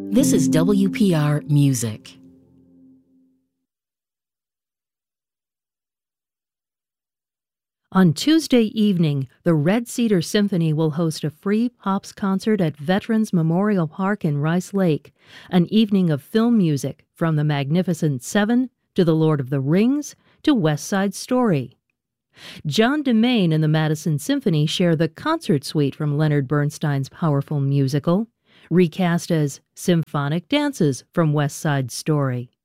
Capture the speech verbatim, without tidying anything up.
This is W P R Music. On Tuesday evening, the Red Cedar Symphony will host a free Pops concert at Veterans Memorial Park in Rice Lake, an evening of film music from The Magnificent Seven to The Lord of the Rings to West Side Story. John DeMain and the Madison Symphony share the concert suite from Leonard Bernstein's powerful musical, recast as symphonic dances from West Side Story.